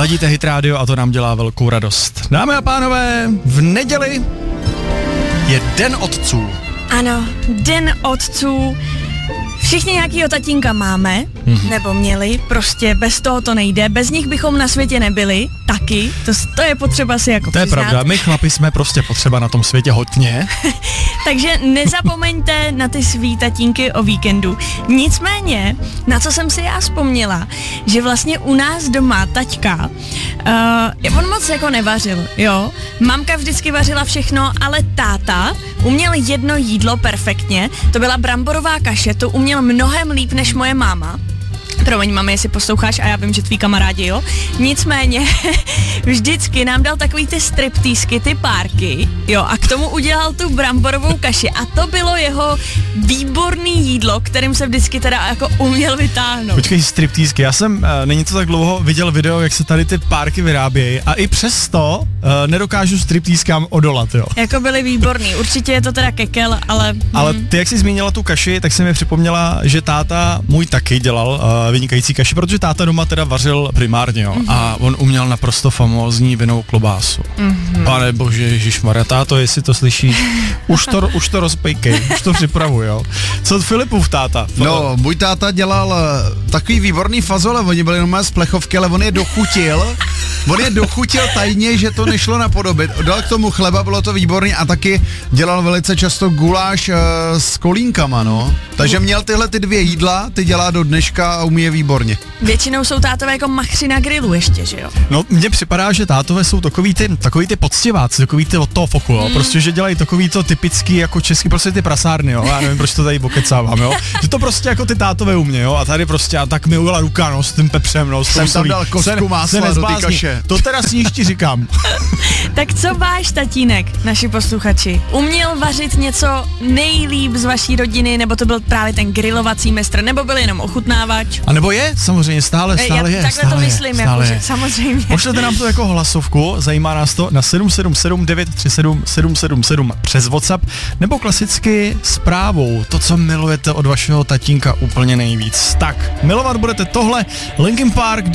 Ladíte Hit Radio a to nám dělá velkou radost. Dámy a pánové, v neděli je Den otců. Ano, Den otců. Všichni nějakýho tatínka máme, nebo měli, prostě bez toho to nejde, bez nich bychom na světě nebyli, taky, to je potřeba si jako přiznat. To je pravda, my chlapi jsme prostě potřeba na tom světě hodně. Takže nezapomeňte na ty svý tatínky o víkendu. Nicméně, na co jsem si já vzpomněla, že vlastně u nás doma taťka, on moc jako nevařil, jo. Mamka vždycky vařila všechno, ale táta uměl jedno jídlo perfektně, to byla bramborová kaše, to uměl mnohem líp než moje máma. Promiň, mami, jestli posloucháš, a já vím, že tví kamarádi, jo. Nicméně, vždycky nám dal takový ty striptýsky, ty párky, jo, a k tomu udělal tu bramborovou kaši a to bylo jeho výborný jídlo, kterým se vždycky teda jako uměl vytáhnout. Počkej, striptýsky, já jsem, není to tak dlouho, viděl video, jak se tady ty párky vyrábějí a i přesto nedokážu striptýskám odolat, jo. Jako byly výborný, určitě je to teda kekel, ale... Ale ty, jak jsi zmínila tu kaši, tak si mi připomněla, že táta můj taky dělal vynikající kaši, protože táta doma teda vařil primárně, jo, a on uměl naprosto famózní vinnou klobásu. Pane bože, ježišmarja, táto, jestli to slyšíš, už to rozpejkej, už to připravuj, jo. Co Filipův táta? No, můj táta dělal takový výborný fazole, oni byli jenom z plechovky, ale on je dochutil tajně, že to nešlo napodobit. Dal k tomu chleba, bylo to výborný a taky dělal velice často guláš s kolínkama, no. Takže měl tyhle ty dvě jídla, ty dělá do dneška a umí je výborně. Většinou jsou tátové jako machři na grilu ještě, že jo? No, mně připadá, že tátové jsou takový ty poctiváci, takový ty od toho fochu, jo, prostě, že dělají takový to typický jako český, prostě ty prasárny, jo, já nevím, proč to tady pokecávám, jo, že to prostě jako ty tátové umě, jo, a tady prostě, a tak mi ujela ruka, no, s tím pepřem, no, jsem tam dal kostku másla do ty kaše. To teda sníž ti říkám. Tak co váš tatínek, naši posluchači? Uměl vařit něco nejlíp z vaší rodiny, nebo to byl právě ten grilovací mistr, nebo byl jenom ochutnávač? A nebo je, samozřejmě, stále je. Takhle to myslím, jako, že samozřejmě. Pošlete nám to jako hlasovku, zajímá nás to na 777 937 777 přes WhatsApp, nebo klasicky zprávou, to, co milujete od vašeho tatínka úplně nejvíc. Tak, milovat budete tohle, Linkin Park,